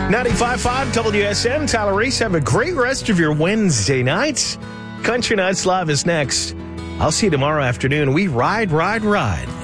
95.5 WSN. Tyler Reese, have a great rest of your Wednesday night. Country Nights Live is next. I'll see you tomorrow afternoon. We ride, ride, ride.